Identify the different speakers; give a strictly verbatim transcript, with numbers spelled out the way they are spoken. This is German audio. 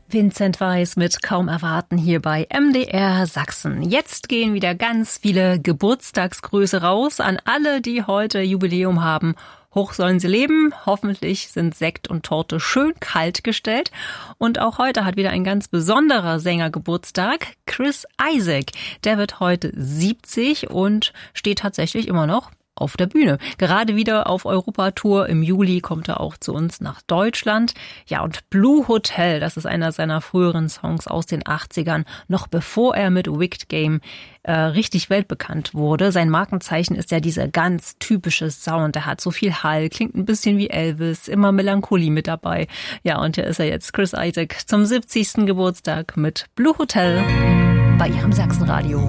Speaker 1: Vincent Weiss mit Kaum erwarten hier bei M D R Sachsen. Jetzt gehen wieder ganz viele Geburtstagsgrüße raus an alle, die heute Jubiläum haben. Hoch sollen sie leben. Hoffentlich sind Sekt und Torte schön kalt gestellt. Und auch heute hat wieder ein ganz besonderer Sänger Geburtstag, Chris Isaak. Der wird heute siebzig und steht tatsächlich immer noch auf der Bühne. Gerade wieder auf Europatour. Im Juli kommt er auch zu uns nach Deutschland. Ja, und Blue Hotel, das ist einer seiner früheren Songs aus den achtzigern, noch bevor er mit Wicked Game äh, richtig weltbekannt wurde. Sein Markenzeichen ist ja dieser ganz typische Sound. Er hat so viel Hall, klingt ein bisschen wie Elvis, immer Melancholie mit dabei. Ja, und hier ist er jetzt, Chris Isaak, zum siebzigsten Geburtstag mit Blue Hotel bei Ihrem Sachsenradio.